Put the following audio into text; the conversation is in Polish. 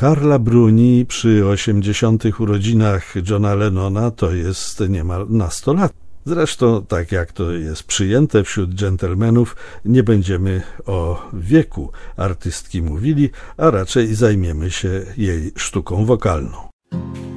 Carla Bruni przy 80. urodzinach Johna Lennona to jest niemal nastolatka. Zresztą, tak jak to jest przyjęte wśród dżentelmenów, nie będziemy o wieku artystki mówili, a raczej zajmiemy się jej sztuką wokalną.